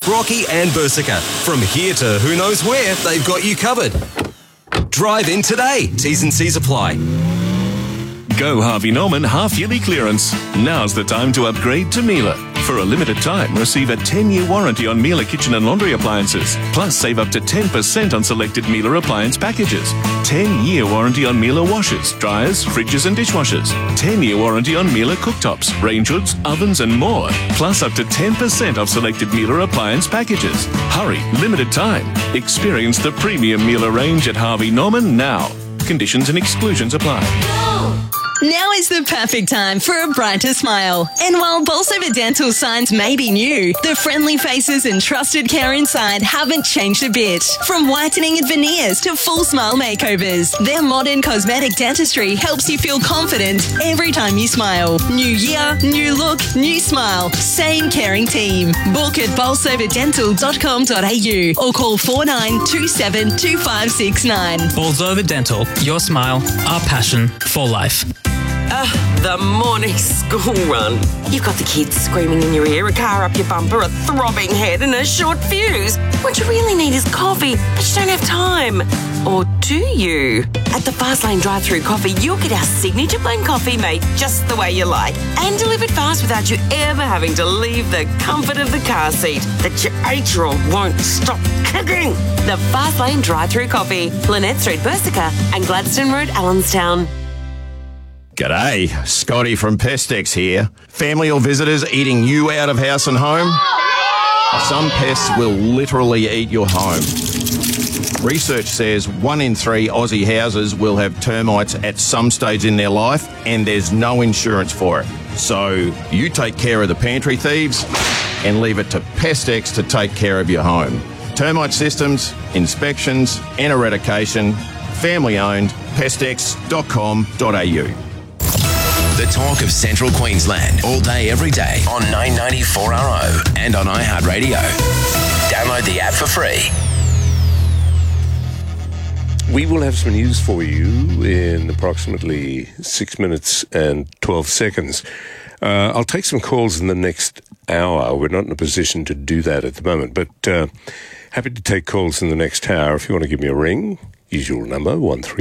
Brocky and Bersica. From here to who knows where, they've got you covered. Drive in today. T's and C's apply. Go Harvey Norman half-yearly clearance. Now's the time to upgrade to Miele. For a limited time, receive a 10-year warranty on Miele kitchen and laundry appliances. Plus, save up to 10% on selected Miele appliance packages. 10-year warranty on Miele washers, dryers, fridges and dishwashers. 10-year warranty on Miele cooktops, range hoods, ovens and more. Plus, up to 10% off selected Miele appliance packages. Hurry, limited time. Experience the premium Miele range at Harvey Norman now. Conditions and exclusions apply. Now is the perfect time for a brighter smile. And while Bolsover Dental signs may be new, the friendly faces and trusted care inside haven't changed a bit. From whitening and veneers to full smile makeovers, their modern cosmetic dentistry helps you feel confident every time you smile. New year, new look, new smile. Same caring team. Book at bolsoverdental.com.au or call 4927 2569. Bolsover Dental. Your smile, our passion for life. The morning school run. You've got the kids screaming in your ear, a car up your bumper, a throbbing head and a short fuse. What you really need is coffee, but you don't have time. Or do you? At the Fastlane drive-thru coffee, you'll get our signature blend coffee made just the way you like and delivered fast without you ever having to leave the comfort of the car seat that your atrial won't stop kicking. The Fastlane drive-thru coffee, Lynette Street, Bersica and Gladstone Road, Allenstown. G'day, Scotty from Pestex here. Family or visitors eating you out of house and home? Some pests will literally eat your home. Research says 1 in 3 Aussie houses will have termites at some stage in their life, and there's no insurance for it. So you take care of the pantry thieves and leave it to Pestex to take care of your home. Termite systems, inspections and eradication. Family owned. Pestex.com.au. The talk of Central Queensland, all day, every day on 994RO and on iHeartRadio. Download the app for free. We will have some news for you in approximately 6 minutes and 12 seconds. I'll take some calls in the next hour. We're not in a position to do that at the moment, but happy to take calls in the next hour. If you want to give me a ring, usual number,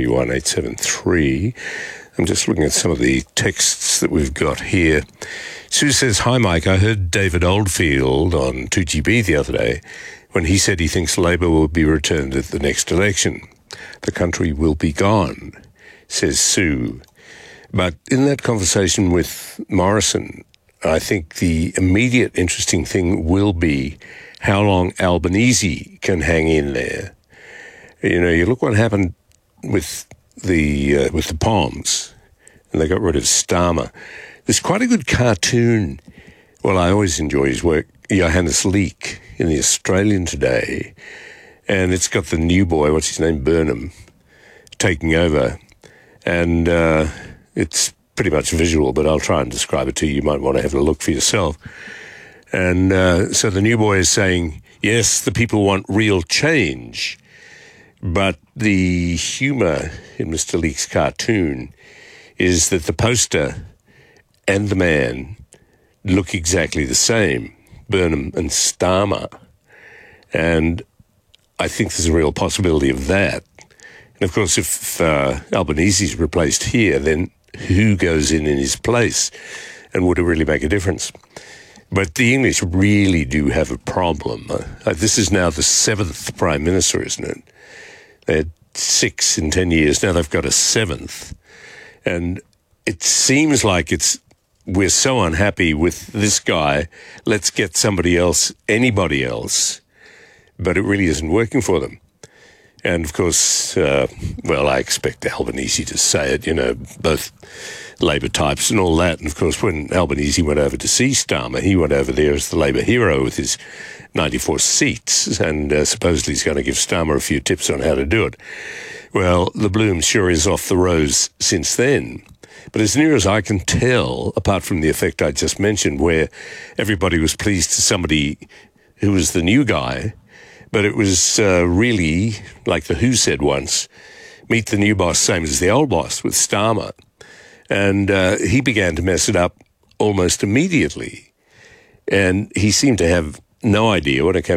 131873. I'm just looking at some of the texts that we've got here. Sue says, "Hi, Mike. I heard David Oldfield on 2GB the other day when he said he thinks Labor will be returned at the next election. The country will be gone," says Sue. But in that conversation with Morrison, I think the immediate interesting thing will be how long Albanese can hang in there. You know, you look what happened with the Palms, and they got rid of Starmer. There's quite a good cartoon. Well, I always enjoy his work, Johannes Leek, in the Australian today, and it's got the new boy, what's his name, Burnham, taking over, and it's pretty much visual, but I'll try and describe it to you. You might want to have a look for yourself. And so the new boy is saying, yes, the people want real change. But the humour in Mr. Leek's cartoon is that the poster and the man look exactly the same, Burnham and Starmer. And I think there's a real possibility of that. And of course, if Albanese's replaced here, then who goes in his place? And would it really make a difference? But the English really do have a problem. This is now the 7th Prime Minister, isn't it? They had 6 in 10 years. Now they've got a 7th. And it seems like we're so unhappy with this guy, let's get somebody else, anybody else. But it really isn't working for them. And, of course, I expect Albanese to say it, you know, both Labor types and all that. And, of course, when Albanese went over to see Starmer, he went over there as the Labor hero with his 94 seats, and supposedly he's going to give Starmer a few tips on how to do it. Well, the bloom sure is off the rose since then. But as near as I can tell, apart from the effect I just mentioned, where everybody was pleased to somebody who was the new guy, but it was really, like the Who said once, meet the new boss, same as the old boss with Starmer. And he began to mess it up almost immediately. And he seemed to have no idea when it came